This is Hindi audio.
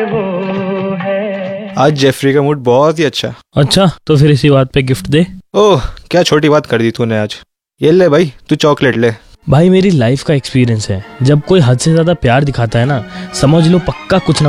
आज जेफरी का मूड बहुत ही अच्छा। अच्छा, तो फिर इसी बात पे गिफ्ट दे। ओह, क्या छोटी बात कर दी तूने आज। ये ले भाई, तू चॉकलेट ले। भाई मेरी लाइफ का एक्सपीरियंस है, जब कोई हद से ज्यादा प्यार दिखाता है ना, समझ लो पक्का कुछ ना